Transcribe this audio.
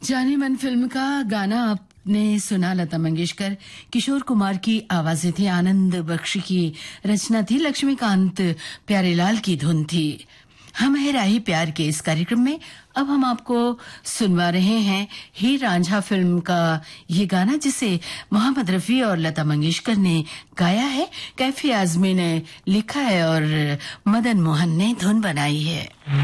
जाने मन फिल्म का गाना आपने सुना। लता मंगेशकर, किशोर कुमार की आवाजें थी, आनंद बख्शी की रचना थी, लक्ष्मीकांत प्यारेलाल की धुन थी। हम है राही प्यार के इस कार्यक्रम में अब हम आपको सुनवा रहे हैं हीर रांझा फिल्म का ये गाना, जिसे मोहम्मद रफी और लता मंगेशकर ने गाया है, कैफी आजमी ने लिखा है और मदन मोहन ने धुन बनाई है।